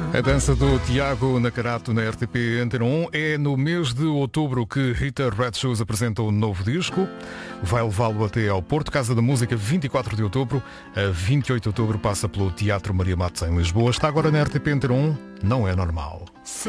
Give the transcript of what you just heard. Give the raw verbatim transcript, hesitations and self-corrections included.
A dança do Tiago Nacarato na R T P Antena um. É no mês de outubro que Rita Red Shoes apresenta um novo disco. Vai levá-lo até ao Porto, Casa da Música, vinte e quatro de outubro. A vinte e oito de outubro passa pelo Teatro Maria Matos em Lisboa. Está agora na R T P Antena um. Não é normal.